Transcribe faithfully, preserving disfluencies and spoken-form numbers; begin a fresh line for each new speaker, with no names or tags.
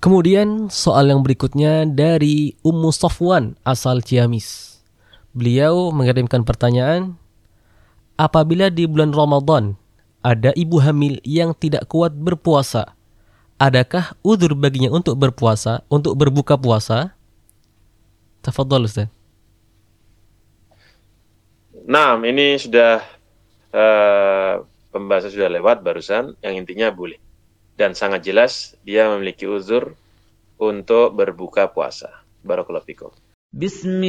Kemudian soal yang berikutnya dari Ummu Sofwan asal Ciamis. Beliau mengirimkan pertanyaan, apabila di bulan Ramadan ada ibu hamil yang tidak kuat berpuasa, adakah uzur baginya untuk berpuasa, untuk berbuka puasa? Tafadhol Ustaz.
Nah, ini sudah uh, pembahasan sudah lewat barusan, yang intinya boleh. Dan sangat jelas dia memiliki uzur untuk berbuka puasa. Barakallahu fikum.